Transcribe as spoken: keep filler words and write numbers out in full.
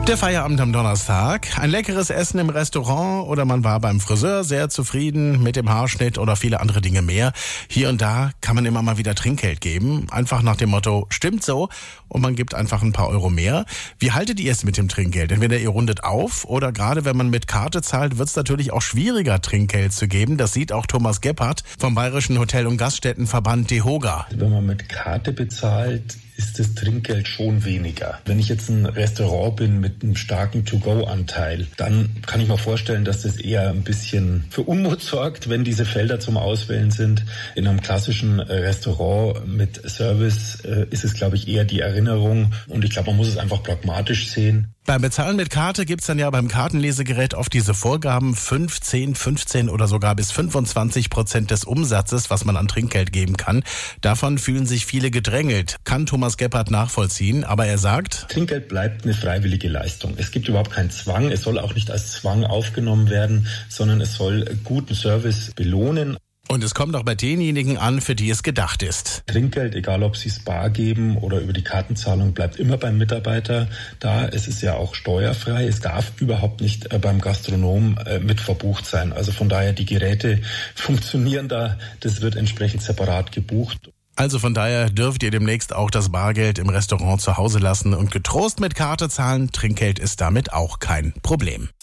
Der Feierabend am Donnerstag, ein leckeres Essen im Restaurant oder man war beim Friseur sehr zufrieden mit dem Haarschnitt oder viele andere Dinge mehr. Hier und da kann man immer mal wieder Trinkgeld geben, einfach nach dem Motto, stimmt so, und man gibt einfach ein paar Euro mehr. Wie haltet ihr es mit dem Trinkgeld? Entweder ihr rundet auf oder gerade wenn man mit Karte zahlt, wird es natürlich auch schwieriger, Trinkgeld zu geben. Das sieht auch Thomas Gebhardt vom Bayerischen Hotel- und Gaststättenverband DEHOGA. Wenn man mit Karte bezahlt, ist das Trinkgeld schon weniger. Wenn ich jetzt ein Restaurant bin mit einem starken To-Go-Anteil, dann kann ich mir vorstellen, dass das eher ein bisschen für Unmut sorgt, wenn diese Felder zum Auswählen sind. In einem klassischen Restaurant mit Service äh, ist es, glaube ich, eher die Erinnerung. Und ich glaube, man muss es einfach pragmatisch sehen. Beim Bezahlen mit Karte gibt's dann ja beim Kartenlesegerät oft diese Vorgaben, fünfzehn, fünfzehn oder sogar bis fünfundzwanzig Prozent des Umsatzes, was man an Trinkgeld geben kann. Davon fühlen sich viele gedrängelt. Kann Thomas Gebhardt nachvollziehen, aber er sagt, Trinkgeld bleibt eine freiwillige Leistung. Es gibt überhaupt keinen Zwang. Es soll auch nicht als Zwang aufgenommen werden, sondern es soll guten Service belohnen. Und es kommt auch bei denjenigen an, für die es gedacht ist. Trinkgeld, egal ob Sie es bar geben oder über die Kartenzahlung, bleibt immer beim Mitarbeiter da. Es ist ja auch steuerfrei. Es darf überhaupt nicht beim Gastronom mit verbucht sein. Also von daher, die Geräte funktionieren da. Das wird entsprechend separat gebucht. Also von daher dürft ihr demnächst auch das Bargeld im Restaurant zu Hause lassen und getrost mit Karte zahlen. Trinkgeld ist damit auch kein Problem.